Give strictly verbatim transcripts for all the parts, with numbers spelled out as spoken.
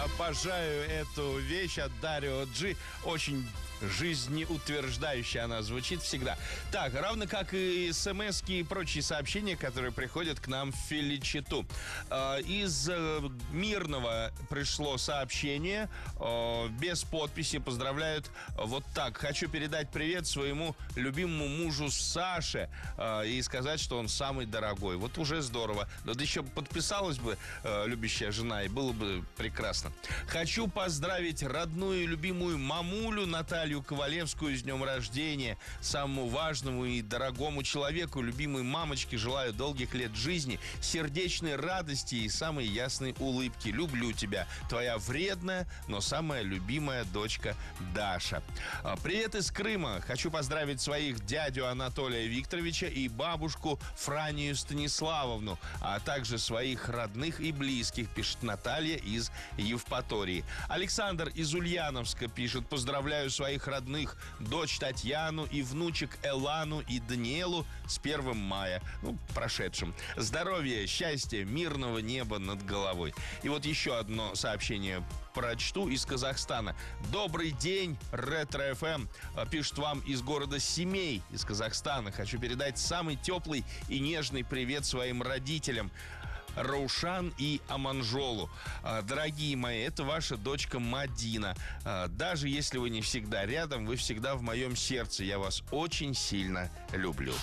Обожаю эту вещь от Дарио Джи. Очень жизнеутверждающая она звучит всегда. Так, равно как и смс-ки и прочие сообщения, которые приходят к нам в Филичету. Из Мирного пришло сообщение без подписи. Поздравляют вот так. Хочу передать привет своему любимому мужу Саше и сказать, что он самый дорогой. Вот уже здорово. Да еще подписалась бы любящая жена, и было бы прекрасно. Хочу поздравить родную и любимую мамулю Наталью Ковалевскую с днем рождения. Самому важному и дорогому человеку, любимой мамочке, желаю долгих лет жизни, сердечной радости и самой ясной улыбки. Люблю тебя, твоя вредная, но самая любимая дочка Даша. Привет из Крыма. Хочу поздравить своих дядю Анатолия Викторовича и бабушку Франию Станиславовну, а также своих родных и близких, пишет Наталья из Евпатории. Александр из Ульяновска пишет: поздравляю своих родных, дочь Татьяну и внучек Элану и Даниэлу с первым мая, ну, прошедшим. Здоровья, счастья, мирного неба над головой. И вот еще одно сообщение прочту из Казахстана. Добрый день, Ретро-эф эм. Пишет вам из города Семей, из Казахстана. Хочу передать самый теплый и нежный привет своим родителям Раушан и Аманжолу. Дорогие мои, это ваша дочка Мадина. Даже если вы не всегда рядом, вы всегда в моем сердце. Я вас очень сильно люблю.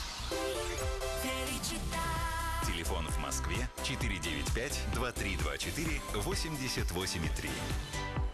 Телефон в Москве четыре девять пять два три два четыре восемьдесят восемь три.